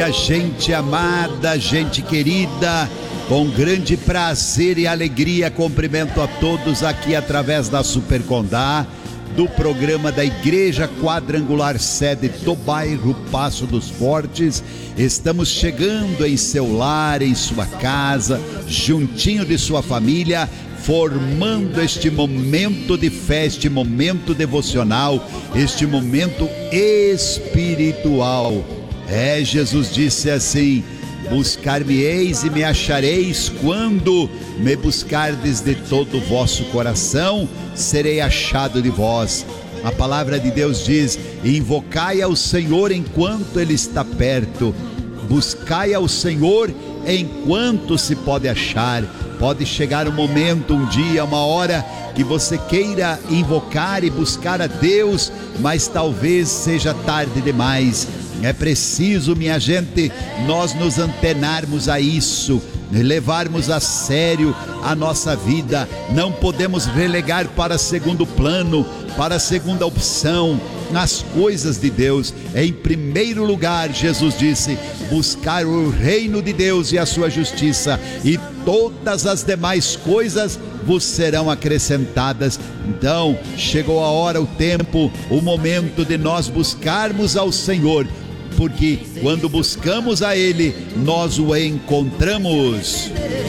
Gente amada, gente querida, com grande prazer e alegria cumprimento a todos aqui através da Super Condá, do programa da Igreja Quadrangular Sede do bairro Passo dos Fortes. Estamos chegando em seu lar, em sua casa, juntinho de sua família, formando este momento de fé, este momento devocional, este momento espiritual. Jesus disse assim: buscar-me-eis e me achareis, quando me buscardes de todo o vosso coração, serei achado de vós. A palavra de Deus diz: invocai ao Senhor enquanto Ele está perto, buscai ao Senhor enquanto se pode achar. Pode chegar um momento, um dia, uma hora que você queira invocar e buscar a Deus, mas talvez seja tarde demais. É preciso, minha gente, nós nos antenarmos a isso, levarmos a sério a nossa vida. Não podemos relegar para segundo plano, para segunda opção, as coisas de Deus. Em primeiro lugar, Jesus disse: buscar o reino de Deus e a sua justiça, e todas as demais coisas vos serão acrescentadas. Então, chegou a hora, o tempo, o momento de nós buscarmos ao Senhor, porque quando buscamos a Ele, nós o encontramos.